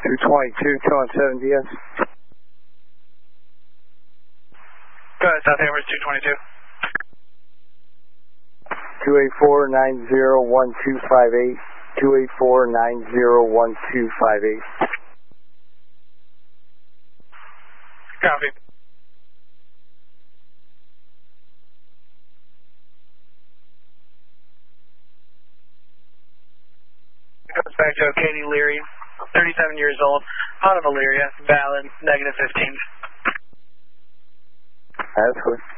222, 217 DS. Go ahead, South Amherst 222. 284-90-1258. 284-90-1258. Copy. Goes back to Katie Leary, 37 years old, out of Elyria, valid, -15. That's good.